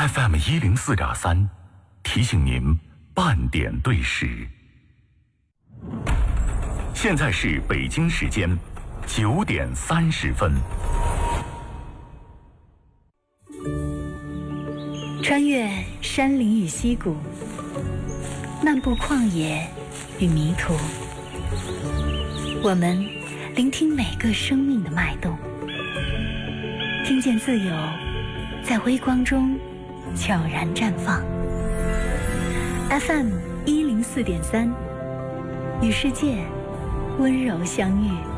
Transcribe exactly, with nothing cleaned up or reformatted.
F M 一零四点三，提醒您半点对时。现在是北京时间九点三十分。 穿越山林与溪谷，漫步旷野与迷途，我们聆听每个生命的脉动，听见自由在微光中悄然绽放。F M 一零四点三，与世界温柔相遇。